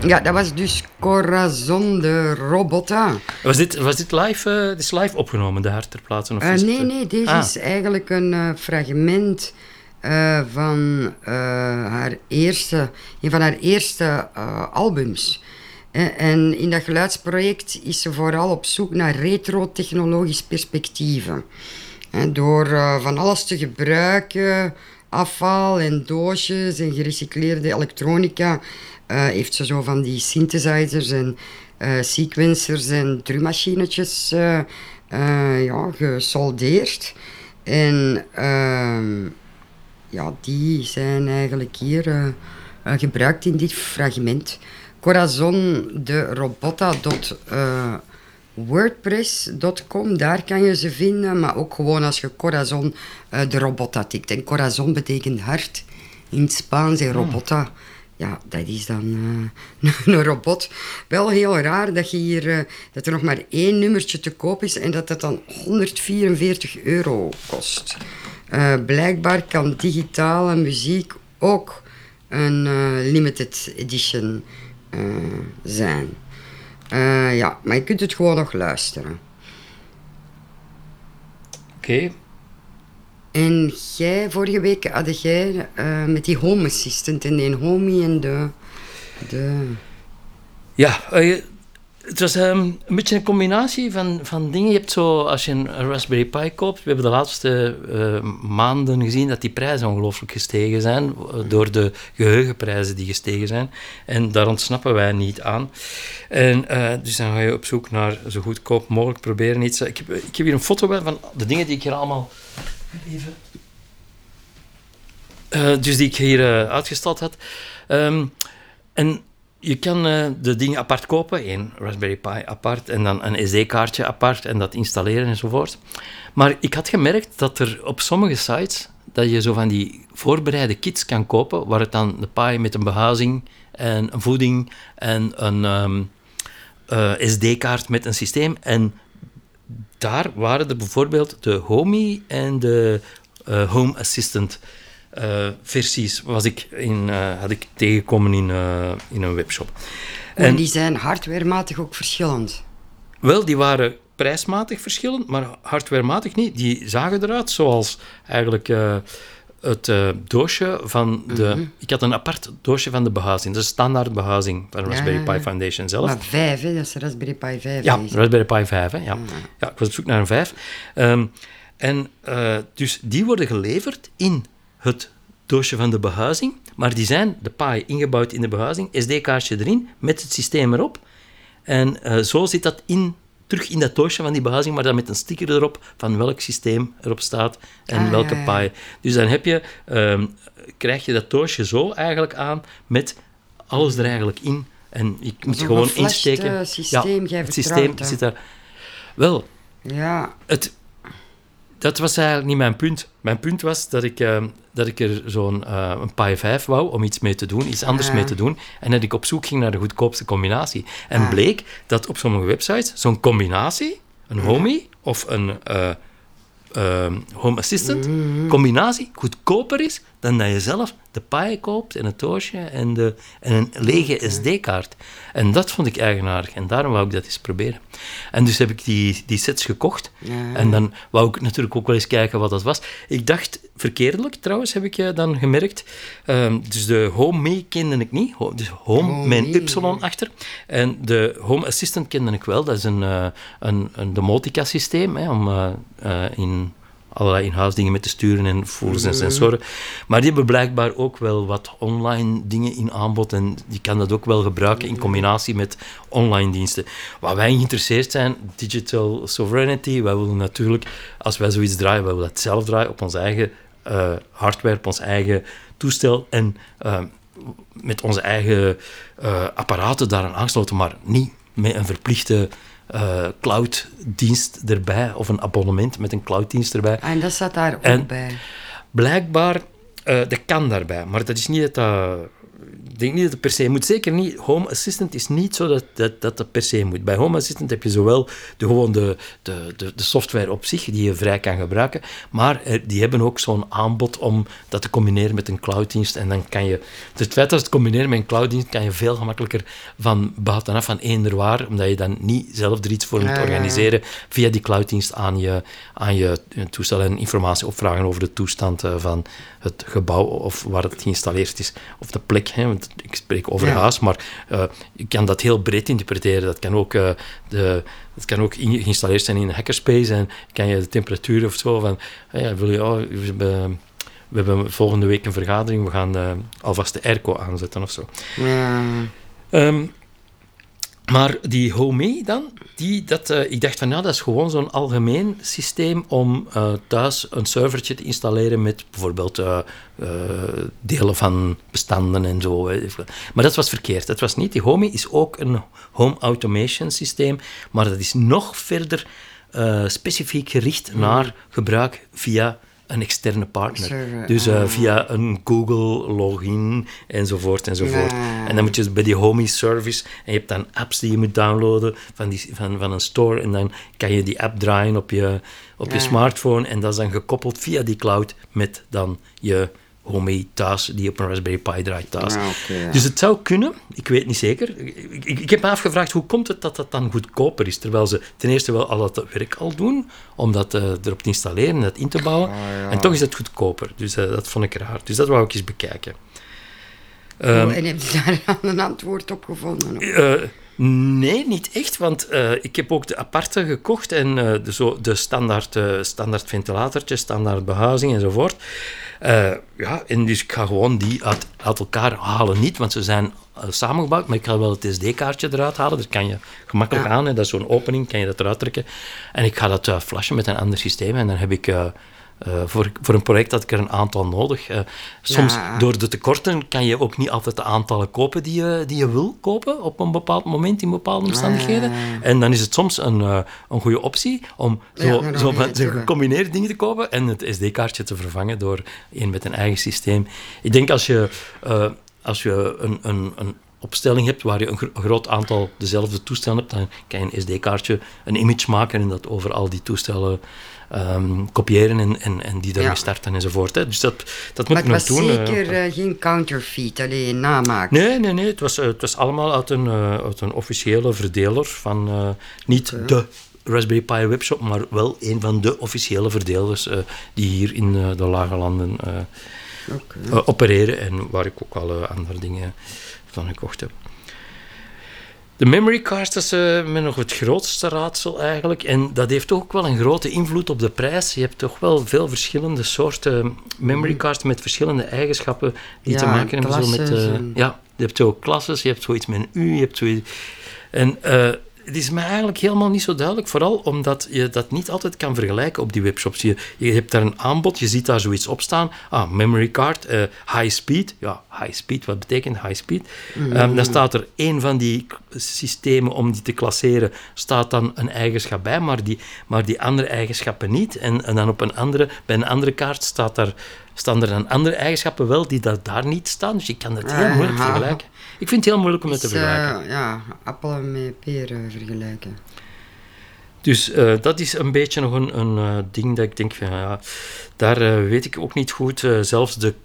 Ja, dat was dus Corazon de Robota. Was dit live, dit is live opgenomen, daar ter plaatse? Of Nee, deze is eigenlijk een fragment van een van haar eerste albums. En in dat geluidsproject is ze vooral op zoek naar retro-technologisch perspectieven. Door van alles te gebruiken, afval en doosjes en gerecycleerde elektronica, heeft ze zo van die synthesizers en sequencers en drummachinetjes gesoldeerd. En die zijn eigenlijk hier gebruikt in dit fragment. Corazon de Robota.wordpress.com, daar kan je ze vinden, maar ook gewoon als je Corazon de Robota tikt. En Corazon betekent hart in het Spaans en Robota, ja, dat is dan een robot. Wel heel raar dat je hier dat er nog maar 1 nummertje te koop is en dat dan €144 kost. Blijkbaar kan digitale muziek ook een limited edition zijn. Maar je kunt het gewoon nog luisteren. Oké. En vorige week had jij met die Home Assistant en die Homie en de... Ja, het was een beetje een combinatie van dingen. Je hebt zo, als je een Raspberry Pi koopt, we hebben de laatste maanden gezien dat die prijzen ongelooflijk gestegen zijn, door de geheugenprijzen die gestegen zijn. En daar ontsnappen wij niet aan. En dus dan ga je op zoek naar zo goedkoop mogelijk proberen iets. Ik heb hier een foto van de dingen die ik hier allemaal... Even. Dus die ik hier uitgestald had. En je kan de dingen apart kopen, 1 Raspberry Pi apart en dan een SD-kaartje apart en dat installeren enzovoort. Maar ik had gemerkt dat er op sommige sites, dat je zo van die voorbereide kits kan kopen, waar het dan de Pi met een behuizing en een voeding en een SD-kaart met een systeem. En daar waren er bijvoorbeeld de Homey en de Home Assistant versies had ik tegengekomen in een webshop. En die zijn hardwarematig ook verschillend? Wel, die waren prijsmatig verschillend, maar hardwarematig niet. Die zagen eruit zoals eigenlijk het doosje van de... Ik had een apart doosje van de behuizing. Dat is standaard behuizing van Raspberry Pi Foundation zelf. Maar 5, hè? Dat is Raspberry Pi 5. Ja, Raspberry Pi 5, hè? Ja. Ja, ik was op zoek naar een 5. Dus die worden geleverd in het doosje van de behuizing, maar die zijn, de Pi, ingebouwd in de behuizing, SD-kaartje erin, met het systeem erop. En zo zit dat terug in dat doosje van die behuizing, maar dan met een sticker erop van welk systeem erop staat en welke Pi. Dus dan krijg je dat doosje zo eigenlijk aan, met alles er eigenlijk in. En je moet gewoon insteken. Systeem, het systeem zit daar. Wel, dat was eigenlijk niet mijn punt. Mijn punt was dat ik er zo'n een Pi 5 wou om iets mee te doen, iets anders mee te doen, en dat ik op zoek ging naar de goedkoopste combinatie. En bleek dat op sommige websites zo'n combinatie, een Homey of een Home Assistant combinatie goedkoper is dan dat je zelf de Pi koopt en het doosje en een lege SD-kaart. En dat vond ik eigenaardig en daarom wou ik dat eens proberen. En dus heb ik die sets gekocht en dan wou ik natuurlijk ook wel eens kijken wat dat was. Ik dacht, verkeerdelijk trouwens, heb ik dan gemerkt. Dus de Homey kende ik niet, dus Home met een Y achter. En de Home Assistant kende ik wel, dat is een domotica-systeem om in allerlei in-huis-dingen mee te sturen en voelens en sensoren. Maar die hebben blijkbaar ook wel wat online dingen in aanbod en die kan dat ook wel gebruiken in combinatie met online diensten. Waar wij geïnteresseerd zijn, digital sovereignty, wij willen natuurlijk, als wij zoiets draaien, wij willen dat zelf draaien op onze eigen hardware, op ons eigen toestel en met onze eigen apparaten daaraan aansluiten, maar niet met een verplichte cloud-dienst erbij, of een abonnement met een cloud-dienst erbij. En dat staat daar ook bij? Blijkbaar, dat kan daarbij, maar dat is niet dat Ik denk niet dat het per se moet. Zeker niet. Home Assistant is niet zo dat het per se moet. Bij Home Assistant heb je zowel de software op zich, die je vrij kan gebruiken, maar die hebben ook zo'n aanbod om dat te combineren met een clouddienst. En dan kan je... Het feit dat het combineren met een clouddienst, kan je veel gemakkelijker van buitenaf, van eender waar, omdat je dan niet zelf er iets voor moet organiseren, via die clouddienst aan je toestel en informatie opvragen over de toestand van het gebouw of waar het geïnstalleerd is, of de plek. Hè, want ik spreek over huis, maar je kan dat heel breed interpreteren. Dat kan ook geïnstalleerd zijn in een hackerspace en kan je de temperatuur of zo van... we hebben volgende week een vergadering, we gaan alvast de airco aanzetten of zo. Maar die Home dan, ik dacht van, dat is gewoon zo'n algemeen systeem om thuis een servertje te installeren met bijvoorbeeld delen van bestanden en zo. Maar dat was verkeerd. Dat was niet. Die Home is ook een home automation systeem, maar dat is nog verder specifiek gericht naar gebruik via een externe partner. Dus via een Google login enzovoort. En dan moet je bij die Homey service en je hebt dan apps die je moet downloaden van een store en dan kan je die app draaien op je smartphone en dat is dan gekoppeld via die cloud met dan je Homey thuis, die op een Raspberry Pi draait thuis. Dus het zou kunnen, ik weet niet zeker. Ik heb me afgevraagd, hoe komt het dat dat dan goedkoper is, terwijl ze ten eerste wel al dat werk al doen, om dat erop te installeren en dat in te bouwen. En toch is het goedkoper. Dus dat vond ik raar. Dus dat wou ik eens bekijken. En heb je daar een antwoord op gevonden? Nee, niet echt, want ik heb ook de aparte gekocht en de standaard ventilatortje, standaard behuizing enzovoort. En dus ik ga gewoon die uit elkaar halen. Niet, want ze zijn samengebouwd, maar ik ga wel het SD-kaartje eruit halen. Dat kan je gemakkelijk aan, hè. Dat is zo'n opening, kan je dat eruit trekken. En ik ga dat flashen met een ander systeem en dan heb ik... voor een project had ik er een aantal nodig. Soms door de tekorten kan je ook niet altijd de aantallen kopen die je wil kopen op een bepaald moment in bepaalde omstandigheden. En dan is het soms een goede optie om zo gecombineerde dingen te kopen en het SD-kaartje te vervangen door een met een eigen systeem. Ik denk als je een opstelling hebt waar je een groot aantal dezelfde toestellen hebt, dan kan je een SD-kaartje, een image maken en dat over al die toestellen kopiëren en die daarmee starten enzovoort. Hè. Dus dat moet ik nog doen. Maar het was zeker geen counterfeit, alleen namaak. Nee. Het was allemaal uit een officiële verdeler van niet de Raspberry Pi webshop, maar wel een van de officiële verdelers die hier in de Lage Landen opereren en waar ik ook al andere dingen van gekocht heb. De memory card is met nog het grootste raadsel eigenlijk. En dat heeft ook wel een grote invloed op de prijs. Je hebt toch wel veel verschillende soorten memory cards met verschillende eigenschappen die te maken hebben. Zo met, je hebt zo klasses, je hebt zoiets met een U, je hebt zoiets... En het is mij eigenlijk helemaal niet zo duidelijk, vooral omdat je dat niet altijd kan vergelijken op die webshops. Je hebt daar een aanbod, je ziet daar zoiets op staan. Memory card, high speed. Ja, high speed, wat betekent high speed? Dan staat er één van die systemen om die te klasseren, staat dan een eigenschap bij, maar die andere eigenschappen niet. En dan bij een andere kaart staan er dan andere eigenschappen wel die daar niet staan. Dus je kan dat heel moeilijk vergelijken. Ik vind het heel moeilijk om het te vergelijken. Appelen met peren vergelijken. Dus dat is een beetje nog een ding dat ik denk van, daar weet ik ook niet goed. Zelfs